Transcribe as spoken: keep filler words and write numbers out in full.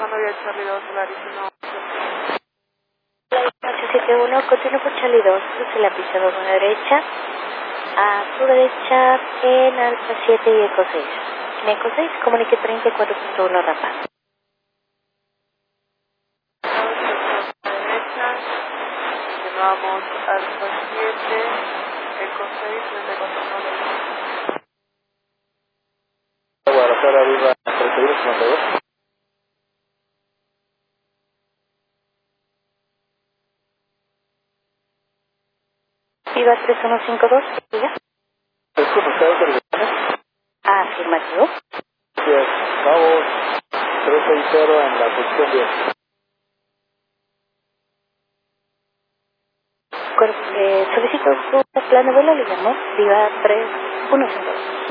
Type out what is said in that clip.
bajando vía Charlie dos, Solaris ocho siete uno, continúa por Charlie dos, cruce la pista dos a la derecha, a su derecha en Alfa siete y Eco seis. En Eco seis, comunique treinta y cuatro punto uno Rafa. derecha, llevamos Alfa siete, Eco seis, treinta y cuatro punto uno. Guadalajara, arriba, treinta y uno cincuenta y dos. Viva tres uno cinco dos, diga. ¿Es con ustedes autorizaciones? Afirmativo. Yes, vamos tres seis cero en la posición diez. Cuerpo, eh, solicito su plan de vuelo, le llamo Viva tres uno cinco dos.